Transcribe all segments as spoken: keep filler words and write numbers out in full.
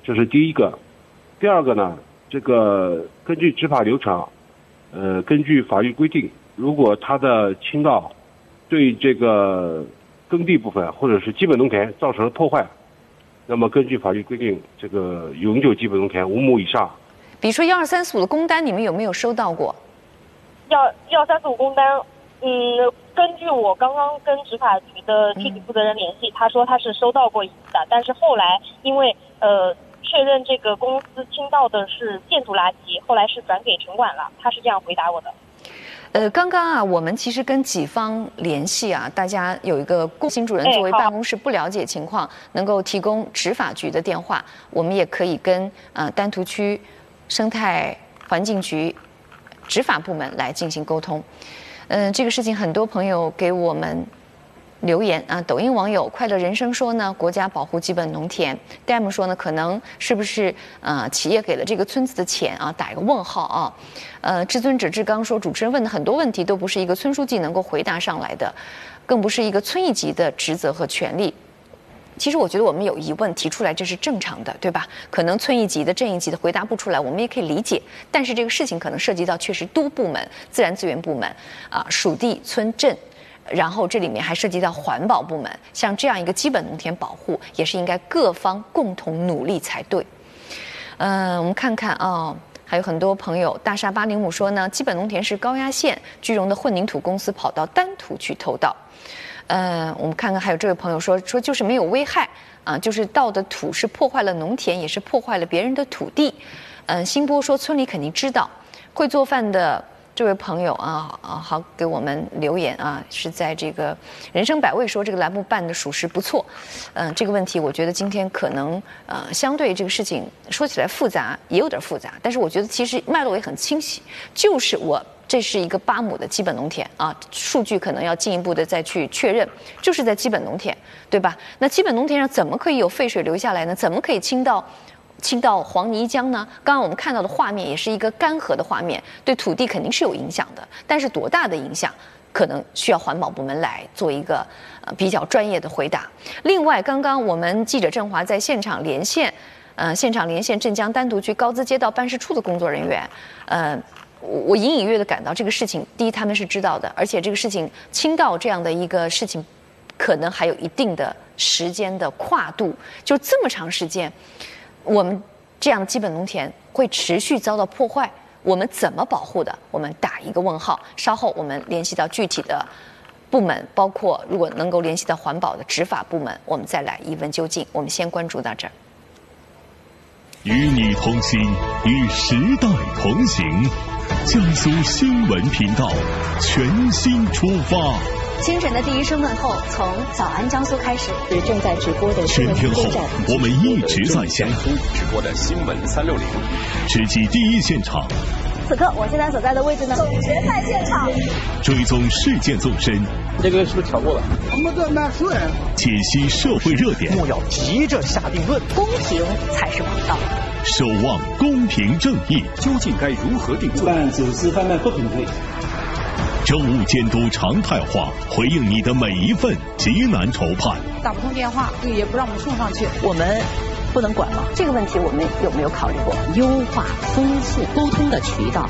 这是第一个。第二个呢，这个根据执法流程，呃，根据法律规定，如果它的倾倒对这个耕地部分或者是基本农田造成了破坏，那么根据法律规定，这个永久基本农田五亩以上。 比如说幺二三四五的工单，你们有没有收到过？ 要幺三四五工单，嗯，根据我刚刚跟执法局的具体负责人联系，嗯、他说他是收到过一次的，但是后来因为呃确认这个公司倾倒的是建筑垃圾，后来是转给城管了，他是这样回答我的。 呃，刚刚啊，我们其实跟几方联系啊，大家有一个龚新主任作为办公室不了解情况，能够提供执法局的电话，我们也可以跟呃丹徒区生态环境局执法部门来进行沟通。嗯、呃，这个事情很多朋友给我们留言啊，抖音网友快乐人生说呢，国家保护基本农田 ，Dam 说呢，可能是不是呃企业给了这个村子的钱啊？打一个问号啊。呃，至尊者志刚说，主持人问的很多问题都不是一个村书记能够回答上来的，更不是一个村一级的职责和权利。其实我觉得我们有疑问提出来，这是正常的，对吧？可能村一级的、镇一级的回答不出来，我们也可以理解。但是这个事情可能涉及到确实多部门、自然资源部门啊、属地、村镇。然后这里面还涉及到环保部门，像这样一个基本农田保护，也是应该各方共同努力才对。嗯、呃，我们看看啊、哦，还有很多朋友，大厦八零五说呢，基本农田是高压线，聚荣的混凝土公司跑到丹徒去偷盗。呃，我们看看还有这位朋友说说就是没有危害啊、呃，就是盗的土是破坏了农田，也是破坏了别人的土地。嗯、呃，新波说村里肯定知道，会做饭的。这位朋友啊啊，好给我们留言啊，是在这个人生百味说这个栏目办的属实不错，嗯、呃，这个问题我觉得今天可能呃相对这个事情说起来复杂也有点复杂，但是我觉得其实脉络也很清晰，就是我这是一个八亩的基本农田啊，数据可能要进一步的再去确认，就是在基本农田，对吧？那基本农田上怎么可以有废水流下来呢？怎么可以倾到？倾到黄泥江呢？刚刚我们看到的画面也是一个干涸的画面，对土地肯定是有影响的，但是多大的影响，可能需要环保部门来做一个呃比较专业的回答。另外，刚刚我们记者郑华在现场连线，呃，现场连线镇江丹徒区高资街道办事处的工作人员，呃。我隐隐约约的感到这个事情，第一他们是知道的，而且这个事情倾倒这样的一个事情，可能还有一定的时间的跨度，就这么长时间。我们这样的基本农田会持续遭到破坏，我们怎么保护的？我们打一个问号。稍后我们联系到具体的部门，包括如果能够联系到环保的执法部门，我们再来一问究竟。我们先关注到这儿。 与你同行，与时代同行。江苏新闻频道全新出发。 清晨的第一声问候，从早安江苏开始。是正在直播的全天候，我们一直在线直播的新闻三六零， 直击第一现场。 此刻我现在所在的位置呢，总决赛现场， 追踪事件纵深。 这个是不是调过了？ 我们这蛮是。 解析社会热点。 莫要急着下定论， 公平才是王道。 守望公平正义， 究竟该如何定罪？ 办走私贩卖不平对。 政务监督常态化，回应你的每一份急难愁盼。 打不通电话，也不让我们送上去， 我们不能管吗？这个问题我们有没有考虑过优化、丰富沟通的渠道？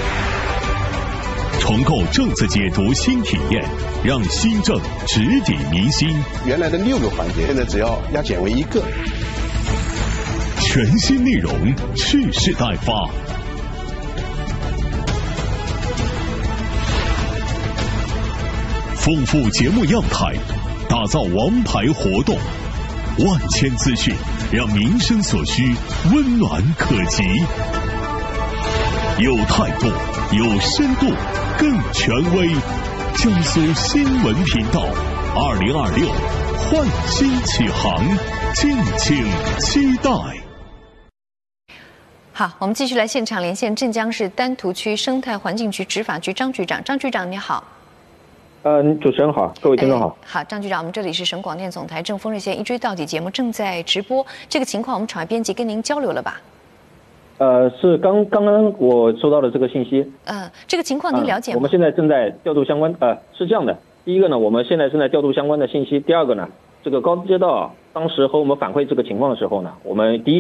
重构政策解读新体验，让新政直抵民心。 原来的六个环节，现在只要压减为一个。 全新内容，蓄势待发。丰富节目样态，打造王牌活动，万千资讯，让民生所需温暖可及，有态度，有深度，更权威。江苏新闻频道，二零二六焕新启航，敬请期待。 好，我们继续来现场连线镇江市丹徒区生态环境局执法局张局长。张局长你好。 嗯，主持人好，各位听众好。 哎、好，张局长，我们这里是省广电总台正风热线一追到底节目正在直播，这个情况我们场外编辑跟您交流了吧？ 呃，是刚刚刚我收到的这个信息。 嗯、呃，这个情况您了解吗、 呃？我们现在正在调度相关，呃，是这样的。第一个呢，我们现在正在调度相关的信息。第二个呢，这个高资街道当时和我们反馈这个情况的时候呢，我们第一